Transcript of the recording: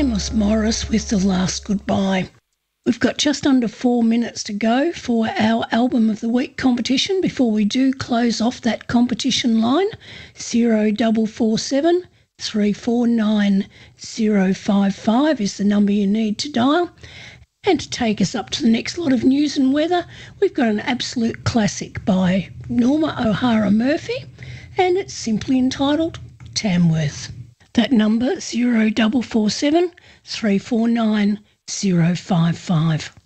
Amos Morris with The Last Goodbye. We've got just under 4 minutes to go for our Album of the Week competition. Before we do close off that competition line, 0447 349 055 is the number you need to dial. And to take us up to the next lot of news and weather, we've got an absolute classic by Norma O'Hara Murphy, and it's simply entitled Tamworth. That number, 0447 349 055.